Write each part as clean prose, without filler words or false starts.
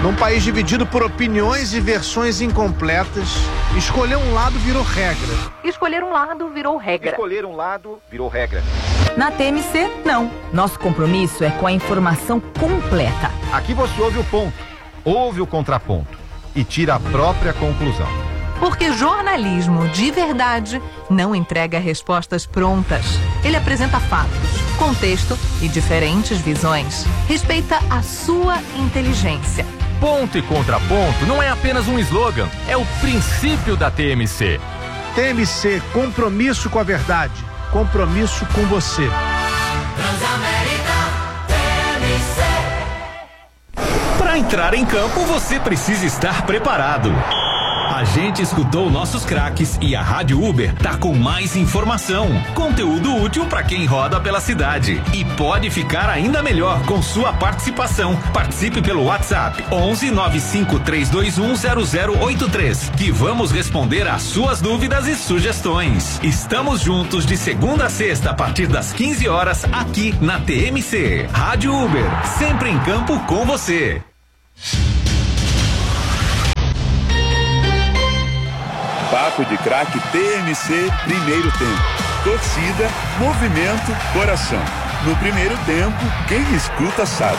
Num país dividido por opiniões e versões incompletas, escolher um lado virou regra. Escolher um lado virou regra. Escolher um lado virou regra. Na TMC, não. Nosso compromisso é com a informação completa. Aqui você ouve o ponto, ouve o contraponto e tira a própria conclusão. Porque jornalismo de verdade não entrega respostas prontas. Ele apresenta fatos, contexto e diferentes visões. Respeita a sua inteligência. Ponto e contraponto não é apenas um slogan, é o princípio da TMC. TMC, compromisso com a verdade, compromisso com você. Transamérica TMC. Para entrar em campo, você precisa estar preparado. A gente escutou nossos craques e a Rádio Uber tá com mais informação, conteúdo útil para quem roda pela cidade e pode ficar ainda melhor com sua participação. Participe pelo WhatsApp 11 95 321 0083 que vamos responder às suas dúvidas e sugestões. Estamos juntos de segunda a sexta a partir das 15 horas aqui na TMC. Rádio Uber, sempre em campo com você. Papo de Craque TMC, primeiro tempo. Torcida, movimento, coração. No primeiro tempo, quem escuta sabe.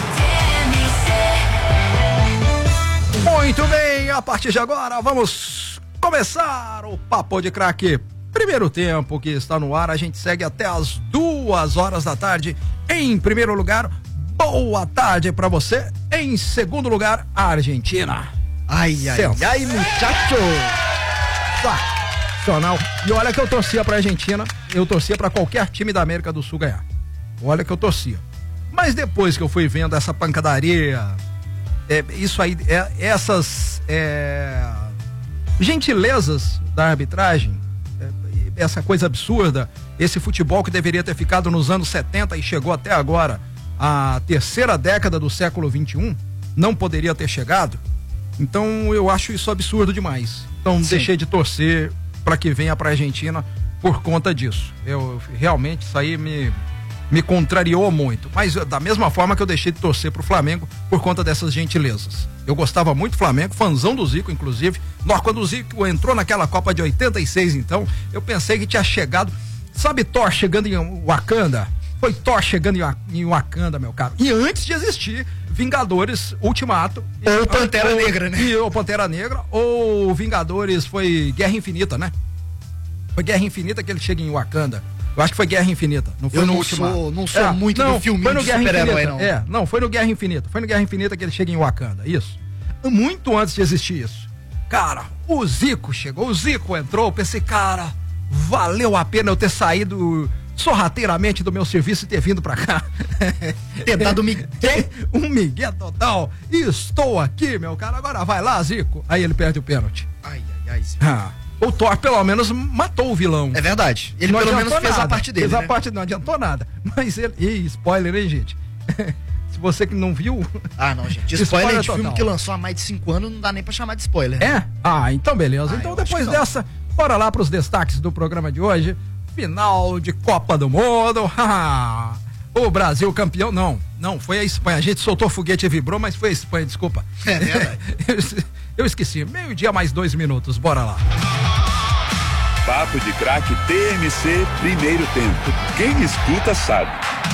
Muito bem, a partir de agora vamos começar o Papo de Craque primeiro tempo que está no ar. A gente segue até as 2h da tarde. Em primeiro lugar, boa tarde para você. Em segundo lugar, a Argentina. Ai, muchacho! Sensacional. E olha que eu torcia pra Argentina, eu torcia pra qualquer time da América do Sul ganhar. Olha que eu torcia. Mas depois que eu fui vendo essa pancadaria, isso aí, essas gentilezas da arbitragem, essa coisa absurda, esse futebol que deveria ter ficado nos anos 70 e chegou até agora, a terceira década do século XXI, não poderia ter chegado. Então eu acho isso absurdo demais. Então deixei de torcer para que venha para a Argentina por conta disso. Eu realmente isso aí me contrariou muito. Mas da mesma forma que eu deixei de torcer pro Flamengo por conta dessas gentilezas. Eu gostava muito do Flamengo, fãzão do Zico, inclusive. Quando o Zico entrou naquela Copa de 86, então, eu pensei que tinha chegado. Sabe Thor chegando em Wakanda? Foi Thor chegando em Wakanda, meu caro. E antes de existir Vingadores Ultimato. Ou Pantera Negra, né? Ou Pantera Negra, ou Vingadores foi Guerra Infinita, né? Foi Guerra Infinita que ele chega em Wakanda. Eu acho que foi Guerra Infinita. Não foi no Ultimato. Não sou muito do filme de super-herói, não. Não, foi no Guerra Infinita. Foi no Guerra Infinita que ele chega em Wakanda, isso. Muito antes de existir isso. Cara, o Zico chegou, o Zico entrou, eu pensei, cara, valeu a pena eu ter saído sorrateiramente do meu serviço e ter vindo pra cá. Ter dado um migué total. E estou aqui, meu cara. Agora vai lá, Zico. Aí ele perde o pênalti. Ai, Zico. O Thor pelo menos matou o vilão. É verdade. Ele pelo menos fez a parte dele. Fez a parte, não adiantou nada. Mas ele. Ih, spoiler, hein, gente? Se você que não viu. Não, gente. Spoiler de filme que lançou há mais de 5 anos não dá nem pra chamar de spoiler. Né? Então beleza. Então depois dessa, bora lá pros destaques do programa de hoje. Final de Copa do Mundo. O Brasil campeão. Não, foi a Espanha. A gente soltou foguete e vibrou, mas foi a Espanha, desculpa. É verdade. Eu esqueci. 12:00 mais 2 minutos. Bora lá. Papo de Craque TMC, primeiro tempo. Quem escuta sabe.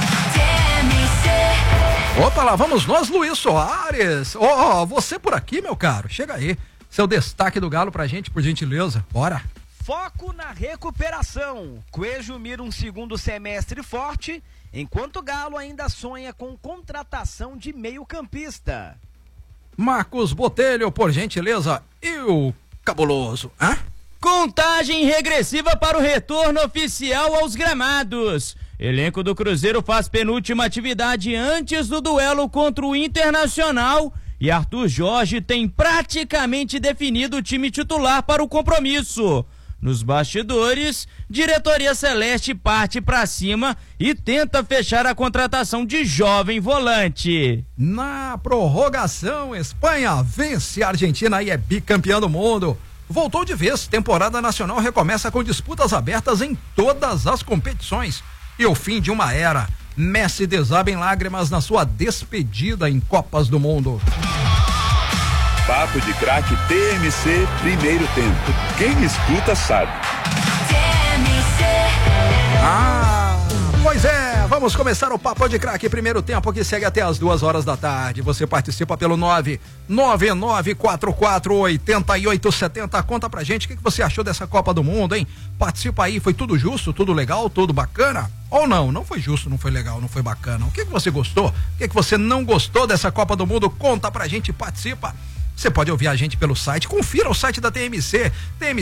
Opa, lá vamos nós, Luiz Soares. Você por aqui, meu caro. Chega aí. Seu destaque do Galo pra gente, por gentileza. Bora. Foco na recuperação. Coelho mira um segundo semestre forte, enquanto o Galo ainda sonha com contratação de meio-campista. Marcos Botelho, por gentileza, e o cabuloso, Contagem regressiva para o retorno oficial aos gramados. Elenco do Cruzeiro faz penúltima atividade antes do duelo contra o Internacional e Arthur Jorge tem praticamente definido o time titular para o compromisso. Nos bastidores, diretoria celeste parte para cima e tenta fechar a contratação de jovem volante. Na prorrogação, Espanha vence a Argentina e é bicampeã do mundo. Voltou de vez, temporada nacional recomeça com disputas abertas em todas as competições. E o fim de uma era. Messi desaba em lágrimas na sua despedida em Copas do Mundo. Papo de Craque TMC Primeiro Tempo. Quem escuta sabe. Pois é, vamos começar o Papo de Craque Primeiro Tempo, que segue até as 2h da tarde. Você participa pelo 999448870. Conta pra gente o que você achou dessa Copa do Mundo, hein? Participa aí, foi tudo justo, tudo legal, tudo bacana? Ou não? Não foi justo, não foi legal, não foi bacana. O que você gostou? O que você não gostou dessa Copa do Mundo? Conta pra gente, participa. Você pode ouvir a gente pelo site, confira o site da TMC,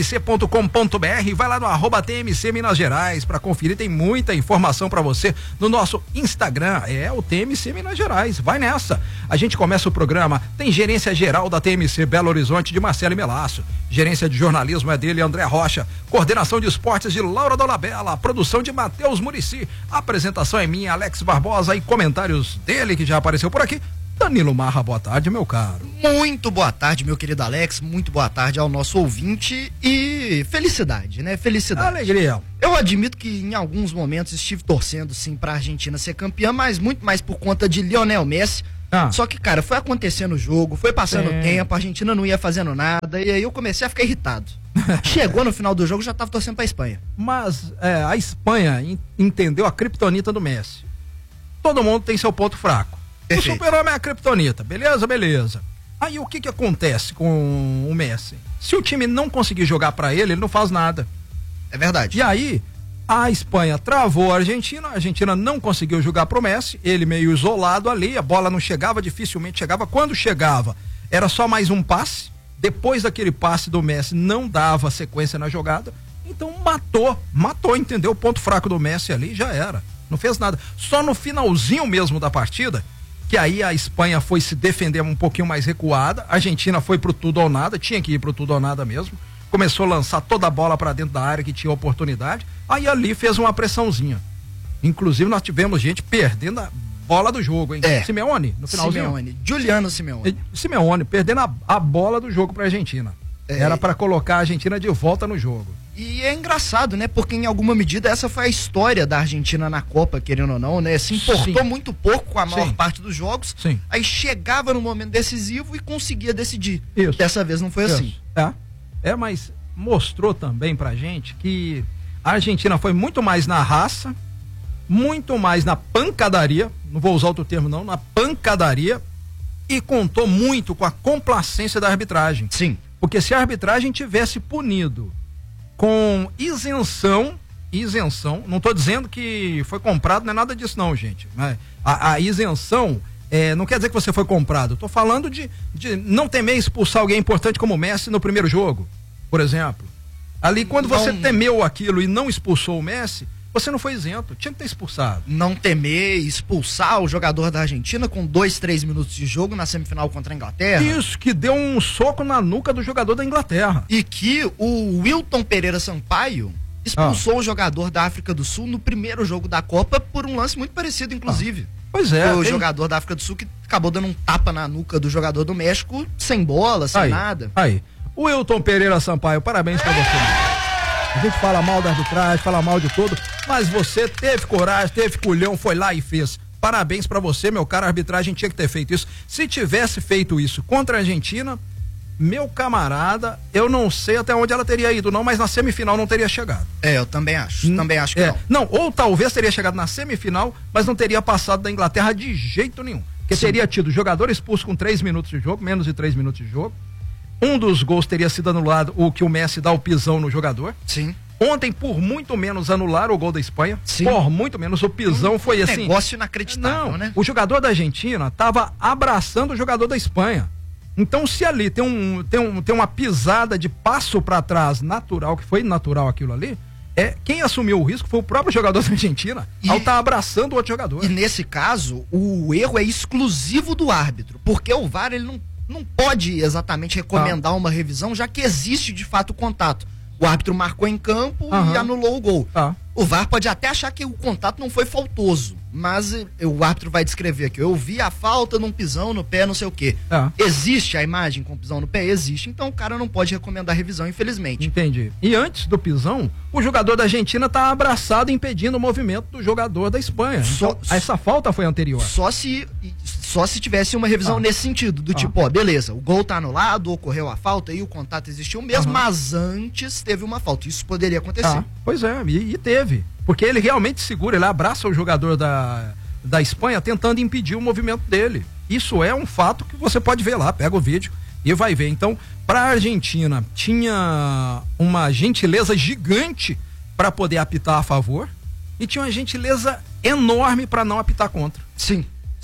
tmc.com.br, vai lá no @TMC Minas Gerais para conferir, tem muita informação para você no nosso Instagram, o TMC Minas Gerais, vai nessa. A gente começa o programa, tem gerência geral da TMC Belo Horizonte de Marcelo Melasso, gerência de jornalismo é dele, André Rocha, coordenação de esportes de Laura Dolabella, produção de Matheus Murici, apresentação é minha, Alex Barbosa, e comentários dele que já apareceu por aqui, Danilo Marra. Boa tarde, meu caro. Muito boa tarde, meu querido Alex, muito boa tarde ao nosso ouvinte e felicidade, né? Felicidade. Alegria. Eu admito que em alguns momentos estive torcendo sim pra Argentina ser campeã, mas muito mais por conta de Lionel Messi. Só que, cara, foi acontecendo o jogo, foi passando o tempo, a Argentina não ia fazendo nada e aí eu comecei a ficar irritado. Chegou no final do jogo, já tava torcendo pra Espanha. Mas a Espanha entendeu a criptonita do Messi. Todo mundo tem seu ponto fraco. Perfeito. O super-homem é a criptonita, beleza. Aí o que acontece com o Messi? Se o time não conseguir jogar pra ele não faz nada. É verdade. E aí, a Espanha travou a Argentina não conseguiu jogar pro Messi, ele meio isolado ali, a bola não chegava, dificilmente chegava. Quando chegava, era só mais um passe. Depois daquele passe do Messi, não dava sequência na jogada. Então matou, entendeu? O ponto fraco do Messi ali já era. Não fez nada. Só no finalzinho mesmo da partida, que aí a Espanha foi se defender um pouquinho mais recuada, a Argentina foi pro tudo ou nada, tinha que ir pro tudo ou nada mesmo, começou a lançar toda a bola para dentro da área que tinha oportunidade, aí ali fez uma pressãozinha. Inclusive nós tivemos gente perdendo a bola do jogo, hein? Simeone, no finalzinho. Juliano Simeone, perdendo a bola do jogo pra Argentina. Era para colocar a Argentina de volta no jogo. E é engraçado, né? Porque em alguma medida essa foi a história da Argentina na Copa, querendo ou não, né? Se importou muito pouco com a maior parte dos jogos. Sim. Aí chegava no momento decisivo e conseguia decidir. Isso. Dessa vez não foi assim. Mas mostrou também pra gente que a Argentina foi muito mais na raça, muito mais na pancadaria, não vou usar outro termo não, na pancadaria, e contou muito com a complacência da arbitragem. Sim. Porque se a arbitragem tivesse punido com isenção, não estou dizendo que foi comprado, não é nada disso não, gente. A isenção não quer dizer que você foi comprado. Estou falando de não temer expulsar alguém importante como o Messi no primeiro jogo, por exemplo. Ali, quando você temeu aquilo e não expulsou o Messi, você não foi isento, tinha que ter expulsado. Não temer expulsar o jogador da Argentina com 2-3 minutos de jogo na semifinal contra a Inglaterra. Isso, que deu um soco na nuca do jogador da Inglaterra. E que o Wilton Pereira Sampaio expulsou o jogador da África do Sul no primeiro jogo da Copa por um lance muito parecido, inclusive. Pois é. O jogador da África do Sul que acabou dando um tapa na nuca do jogador do México, sem bola, sem nada. Aí, o Wilton Pereira Sampaio, parabéns pra você. A gente fala mal da arbitragem, fala mal de tudo, mas você teve coragem, teve culhão, foi lá e fez. Parabéns pra você, meu cara, a arbitragem tinha que ter feito isso. Se tivesse feito isso contra a Argentina, meu camarada, eu não sei até onde ela teria ido não, mas na semifinal não teria chegado. Eu também acho, que não. Não, ou talvez teria chegado na semifinal, mas não teria passado da Inglaterra de jeito nenhum. Porque teria tido jogador expulso com 3 minutos de jogo, menos de 3 minutos de jogo. Um dos gols teria sido anulado, o que o Messi dá o pisão no jogador. Sim. Ontem, por muito menos, anularam o gol da Espanha. Sim. Por muito menos, o pisão foi assim. Negócio inacreditável, né? O jogador da Argentina estava abraçando o jogador da Espanha. Então, se ali tem uma pisada de passo para trás natural, que foi natural aquilo ali, quem assumiu o risco foi o próprio jogador da Argentina, ao estar abraçando o outro jogador. E nesse caso, o erro é exclusivo do árbitro, porque o VAR ele não pode exatamente recomendar uma revisão, já que existe de fato o contato. O árbitro marcou em campo e anulou o gol. O VAR pode até achar que o contato não foi faltoso, mas o árbitro vai descrever aqui: eu vi a falta num pisão no pé, não sei o quê. Existe a imagem com pisão no pé? Existe. Então o cara não pode recomendar revisão, infelizmente. Entendi. E antes do pisão, o jogador da Argentina tá abraçado, impedindo o movimento do jogador da Espanha. Então, essa falta foi anterior. Só se Só se tivesse uma revisão nesse sentido, do tipo, ó, beleza, o gol tá anulado, ocorreu a falta e o contato existiu mesmo, mas antes teve uma falta. Isso poderia acontecer. Pois é, e teve. Porque ele realmente segura, ele abraça o jogador da Espanha tentando impedir o movimento dele. Isso é um fato que você pode ver lá, pega o vídeo e vai ver. Então, para a Argentina, tinha uma gentileza gigante para poder apitar a favor e tinha uma gentileza enorme para não apitar contra. Sim.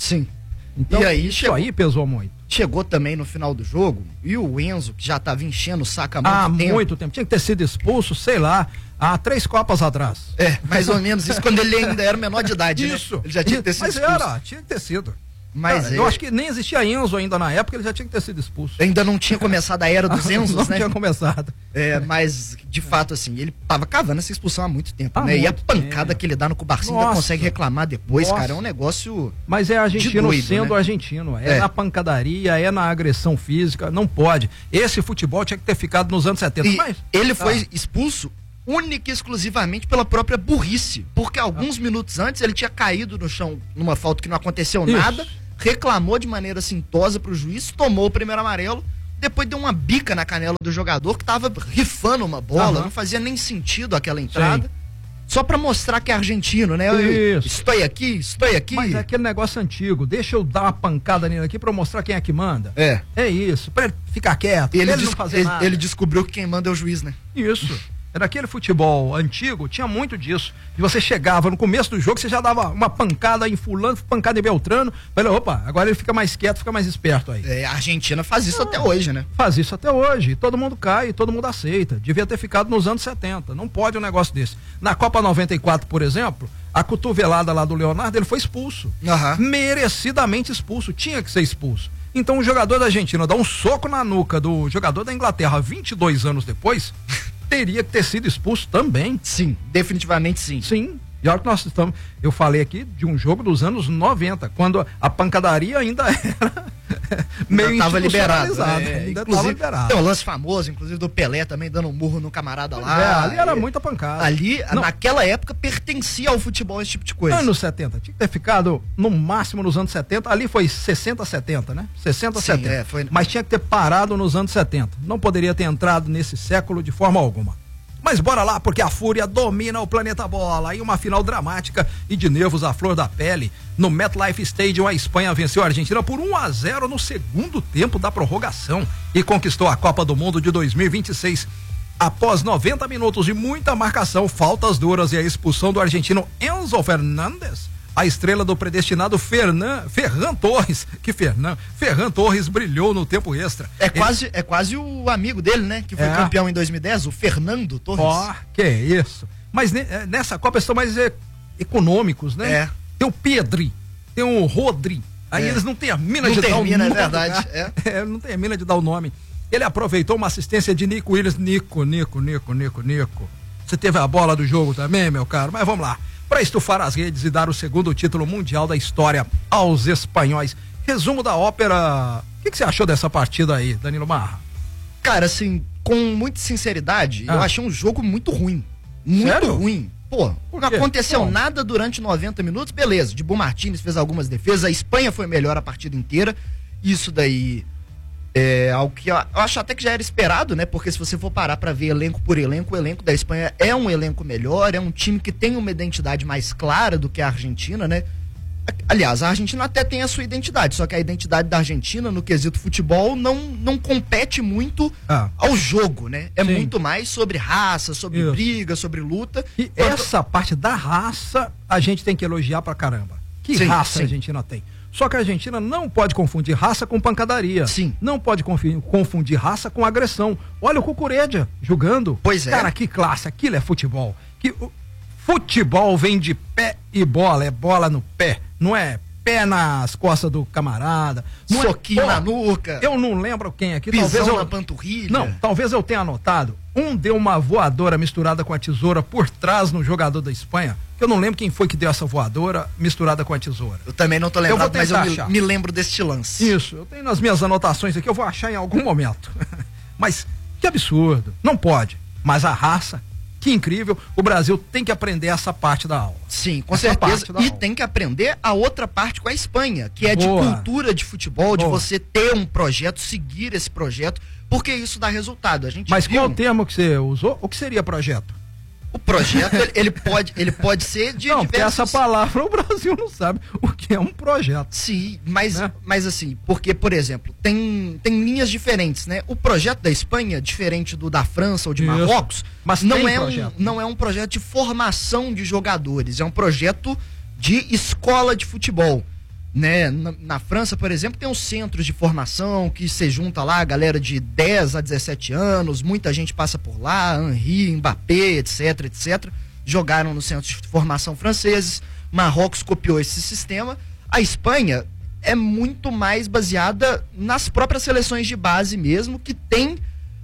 Então, e aí, isso aí pesou muito. Chegou também no final do jogo e o Enzo, que já estava enchendo o saco há muito tempo. Tinha que ter sido expulso, sei lá, há 3 Copas atrás. Mais ou menos isso, quando ele ainda era menor de idade. Isso. Né? Ele já tinha que ter sido expulso. Tinha que ter sido. Mas eu acho que nem existia Enzo ainda na época, ele já tinha que ter sido expulso. Ainda não tinha começado a era dos Enzos, não né? Não tinha começado. Mas, de fato, assim, ele tava cavando essa expulsão há muito tempo, né? E a pancada que ele dá no Cubarcinho ainda consegue reclamar depois, cara, é um negócio. Mas é argentino doido, sendo né? argentino, na pancadaria, é na agressão física, não pode. Esse futebol tinha que ter ficado nos anos 70. Mas ele foi expulso única e exclusivamente pela própria burrice, porque alguns minutos antes ele tinha caído no chão numa falta que não aconteceu nada, reclamou de maneira assintosa pro juiz, tomou o primeiro amarelo, depois deu uma bica na canela do jogador que tava rifando uma bola, não fazia nem sentido aquela entrada, só pra mostrar que é argentino, né? Estou aqui. Mas é aquele negócio antigo, deixa eu dar uma pancada nele aqui pra mostrar quem é que manda. É isso, pra ele ficar quieto, ele não fazer nada. Ele descobriu que quem manda é o juiz, né? Isso. Era aquele futebol antigo, tinha muito disso. E você chegava no começo do jogo, você já dava uma pancada em fulano, pancada em Beltrano. Falei, opa, agora ele fica mais quieto, fica mais esperto aí. A Argentina faz isso até hoje, né? Faz isso até hoje. Todo mundo cai, todo mundo aceita. Devia ter ficado nos anos 70. Não pode um negócio desse. Na Copa 94, por exemplo, a cotovelada lá do Leonardo, ele foi expulso. Merecidamente expulso. Tinha que ser expulso. Então o jogador da Argentina dá um soco na nuca do jogador da Inglaterra 22 anos depois... teria que ter sido expulso também. Sim, definitivamente sim. Sim. E olha que nós estamos. Eu falei aqui de um jogo dos anos 90, quando a pancadaria ainda era meio estava liberado. Ainda estava liberado. Tem um lance famoso, inclusive, do Pelé também dando um murro no camarada lá. Ali era muita pancada. Ali, naquela época, pertencia ao futebol esse tipo de coisa. Anos 70. Tinha que ter ficado no máximo nos anos 70. Ali foi 60, 70, né? 60, sim, 70. Foi... Mas tinha que ter parado nos anos 70. Não poderia ter entrado nesse século de forma alguma. Mas bora lá, porque a Fúria domina o planeta bola. Em uma final dramática e de nervos à flor da pele, no MetLife Stadium, a Espanha venceu a Argentina por 1-0 no segundo tempo da prorrogação e conquistou a Copa do Mundo de 2026. Após 90 minutos de muita marcação, faltas duras e a expulsão do argentino Enzo Fernández, a estrela do predestinado Ferran Torres, Ferran Torres brilhou no tempo extra. É quase o amigo dele, né? Que foi campeão em 2010, o Fernando Torres. Que isso. Mas nessa Copa estão mais econômicos, né? Tem o Pedri, tem o Rodri. Aí eles não têm a mina de dar o nome. É verdade. Não tem a mina de dar o nome. Ele aproveitou uma assistência de Nico Williams. Nico. Você teve a bola do jogo também, meu caro? Mas vamos lá. Para estufar as redes e dar o segundo título mundial da história aos espanhóis. Resumo da ópera. O que você achou dessa partida aí, Danilo Marra? Cara, assim, com muita sinceridade, eu achei um jogo muito ruim. Muito ruim. Pô, não aconteceu nada durante 90 minutos, beleza. Dibu Martínez fez algumas defesas, a Espanha foi melhor a partida inteira. Isso daí é algo que eu acho até que já era esperado, né? Porque se você for parar pra ver elenco por elenco, o elenco da Espanha é um elenco melhor, é um time que tem uma identidade mais clara do que a Argentina, né? Aliás, a Argentina até tem a sua identidade, só que a identidade da Argentina no quesito futebol não compete muito ao jogo, né? É muito mais sobre raça, sobre briga, sobre luta. E essa parte da raça a gente tem que elogiar pra caramba. Que raça a Argentina tem. Só que a Argentina não pode confundir raça com pancadaria. Não pode confundir raça com agressão. Olha o Cucurella jogando. Cara, que classe. Aquilo é futebol. Futebol vem de pé e bola. É bola no pé. Não é pé nas costas do camarada. Soquinho na nuca. Eu não lembro quem aqui. Pisão na panturrilha. Não, talvez eu tenha anotado. Deu uma voadora misturada com a tesoura por trás no jogador da Espanha. Eu não lembro quem foi que deu essa voadora misturada com a tesoura. Eu também não tô lembrado, mas eu me lembro deste lance. Isso, eu tenho nas minhas anotações aqui, eu vou achar em algum momento. Mas que absurdo, não pode. Mas a raça, Que incrível. O Brasil tem que aprender essa parte da aula. Sim, com certeza. E tem que aprender a outra parte com a Espanha, que é de cultura de futebol, de você ter um projeto, seguir esse projeto, porque isso dá resultado. Mas qual o termo que você usou? O que seria projeto? O projeto, ele pode ser de não, porque essa palavra o Brasil não sabe o que é um projeto. Sim, mas assim, porque, por exemplo, tem linhas diferentes, né? O projeto da Espanha, diferente do da França ou de Marrocos, mas não é um projeto de formação de jogadores, é um projeto de escola de futebol. Né? Na França, por exemplo, tem os centros de formação que se junta lá a galera de 10 a 17 anos, muita gente passa por lá, Henry, Mbappé, etc. Jogaram nos centros de formação franceses. Marrocos copiou esse sistema. A Espanha é muito mais baseada nas próprias seleções de base mesmo, que tem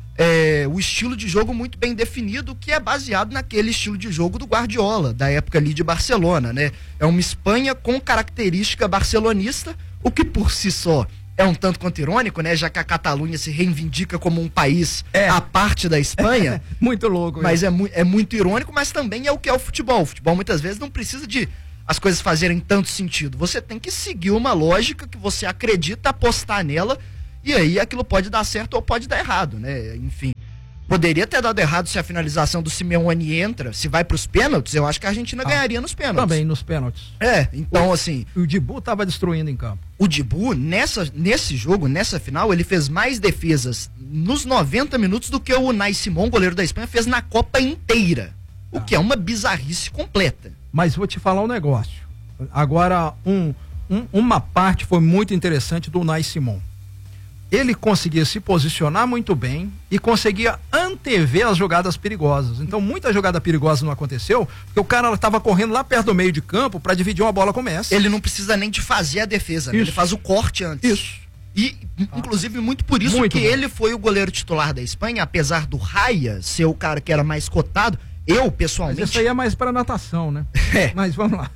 o estilo de jogo muito bem definido, que é baseado naquele estilo de jogo do Guardiola, da época ali de Barcelona, né? É uma Espanha com característica barcelonista, o que por si só é um tanto quanto irônico, né? Já que a Catalunha se reivindica como um país à parte da Espanha. Muito louco. Mas é muito irônico, mas também é o que é o futebol. O futebol muitas vezes não precisa de as coisas fazerem tanto sentido. Você tem que seguir uma lógica que você acredita, apostar nela. E aí aquilo pode dar certo ou pode dar errado, né? Enfim, poderia ter dado errado se a finalização do Simeone entra, se vai pros pênaltis, eu acho que a Argentina ganharia nos pênaltis. Também nos pênaltis. Então assim... O Dibu tava destruindo em campo. O Dibu, nesse jogo, nessa final, ele fez mais defesas nos 90 minutos do que o Unai Simón, goleiro da Espanha, fez na Copa inteira. O que é uma bizarrice completa. Mas vou te falar um negócio. Agora, uma parte foi muito interessante do Unai Simón. Ele conseguia se posicionar muito bem e conseguia antever as jogadas perigosas. Então, muita jogada perigosa não aconteceu, porque o cara estava correndo lá perto do meio de campo para dividir uma bola com o Messi. Ele não precisa nem de fazer a defesa, né? Ele faz o corte antes. Isso. E, inclusive, muito por isso que ele foi o goleiro titular da Espanha, apesar do Raya ser o cara que era mais cotado. Eu, pessoalmente... Mas isso aí é mais para natação, né? Mas vamos lá.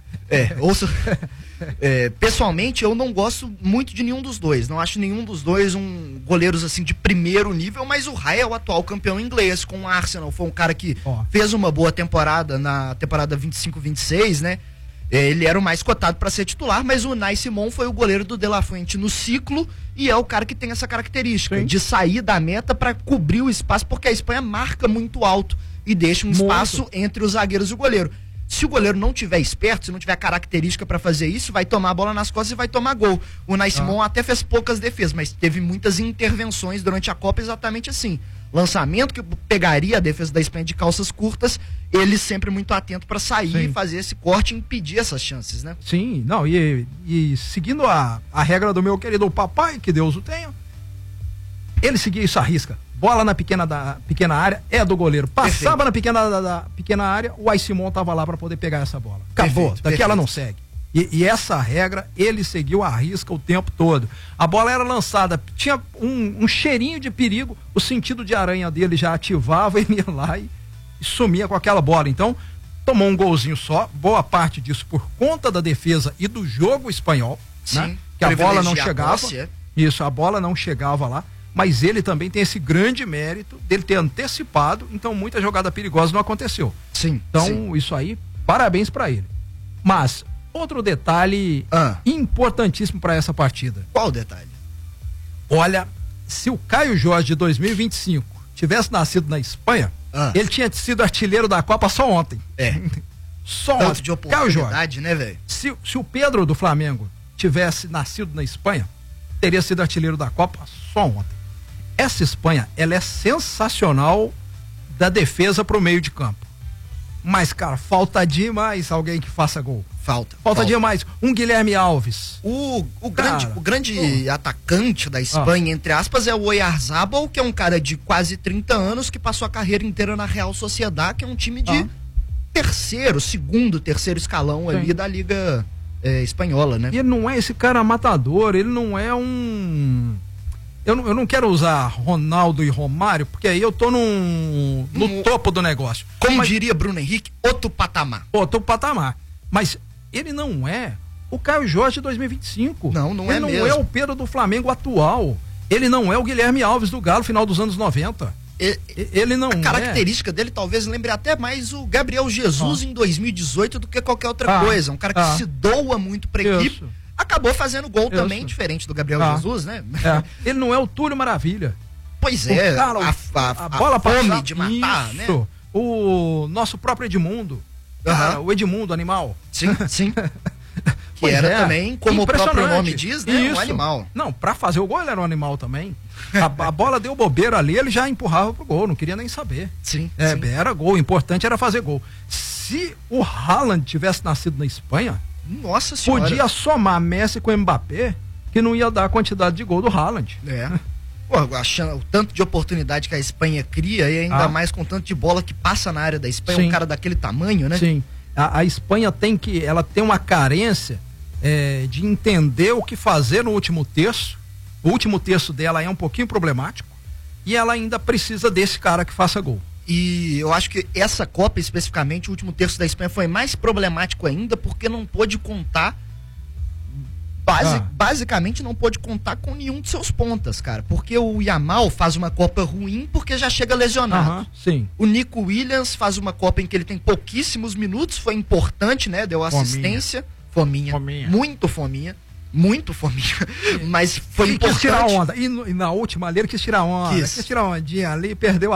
Pessoalmente, eu não gosto muito de nenhum dos dois. Não acho nenhum dos dois goleiros assim de primeiro nível, mas o Raya é o atual campeão inglês com o Arsenal. Foi um cara que fez uma boa temporada na temporada 25-26, né? Ele era o mais cotado para ser titular, mas o Unai Simón foi o goleiro do De La Fuente no ciclo e é o cara que tem essa característica de sair da meta para cobrir o espaço, porque a Espanha marca muito alto e deixa um espaço entre os zagueiros e o goleiro. Se o goleiro não tiver esperto, se não tiver característica para fazer isso, vai tomar a bola nas costas e vai tomar gol. O Unai Simón até fez poucas defesas, mas teve muitas intervenções durante a Copa exatamente assim. Lançamento que pegaria a defesa da Espanha de calças curtas, ele sempre muito atento para sair e fazer esse corte e impedir essas chances, né? Sim, não, e seguindo a regra do meu querido papai, que Deus o tenha, ele seguia isso à risca. Bola na pequena área é do goleiro. Passava na pequena área, o Unai Simón tava lá para poder pegar essa bola. Acabou, daqui ela não segue. E essa regra ele seguiu à risca o tempo todo. A bola era lançada, tinha um cheirinho de perigo, o sentido de aranha dele já ativava, ele ia lá e sumia com aquela bola. Então, tomou um golzinho só, boa parte disso por conta da defesa e do jogo espanhol, né? Que a bola não chegava. Isso, a bola não chegava lá. Mas ele também tem esse grande mérito dele ter antecipado, então muita jogada perigosa não aconteceu. Então, isso aí, parabéns para ele. Mas, outro detalhe importantíssimo para essa partida. Qual detalhe? Olha, se o Caio Jorge de 2025 tivesse nascido na Espanha, ele tinha sido artilheiro da Copa só ontem. Só tanto ontem. De oportunidade, né, velho? Se o Pedro do Flamengo tivesse nascido na Espanha, teria sido artilheiro da Copa só ontem. Essa Espanha, ela é sensacional da defesa pro meio de campo. Mas, cara, falta demais alguém que faça gol. Falta demais. Um Guilherme Alves. O grande atacante da Espanha, entre aspas, é o Oyarzabal, que é um cara de quase 30 anos que passou a carreira inteira na Real Sociedad, que é um time de segundo, terceiro escalão ali da Liga Espanhola, né? E ele não é esse cara matador, ele não é Eu não quero usar Ronaldo e Romário, porque aí eu tô no topo do negócio. Como diria Bruno Henrique, outro patamar. Outro patamar. Mas ele não é o Caio Jorge de 2025. Não é mesmo. Ele não é o Pedro do Flamengo atual. Ele não é o Guilherme Alves do Galo, final dos anos 90. Ele não A característica dele talvez lembre até mais o Gabriel Jesus em 2018 do que qualquer outra coisa. Um cara que se doa muito pra equipe. Acabou fazendo gol também, diferente do Gabriel Jesus, né? Ele não é o Túlio Maravilha. Pois é, cara, a bola fome de matar, isso, né? O nosso próprio Edmundo. Cara, o Edmundo, animal. Sim. Que era também, como o próprio nome diz, né? Um animal. Não, pra fazer o gol ele era um animal também. A bola deu bobeira ali, ele já empurrava pro gol, não queria nem saber. Sim. Era gol, o importante era fazer gol. Se o Haaland tivesse nascido na Espanha, nossa senhora, podia somar Messi com Mbappé, que não ia dar a quantidade de gol do Haaland. Pô, achando o tanto de oportunidade que a Espanha cria, e ainda mais com o tanto de bola que passa na área da Espanha, um cara daquele tamanho, né? Sim. A Espanha ela tem uma carência de entender o que fazer no último terço. O último terço dela é um pouquinho problemático e ela ainda precisa desse cara que faça gol. E eu acho que essa Copa, especificamente, o último terço da Espanha foi mais problemático ainda porque não pôde contar, basicamente não pôde contar com nenhum de seus pontas, cara. Porque o Yamal faz uma Copa ruim porque já chega lesionado. Sim. O Nico Williams faz uma Copa em que ele tem pouquíssimos minutos, foi importante, né? Deu assistência. Fominha. Muito fominha. Mas foi importante. Quis tirar onda. E na última ali ele quis tirar onda. Quis tirar ondinha ali, perdeu a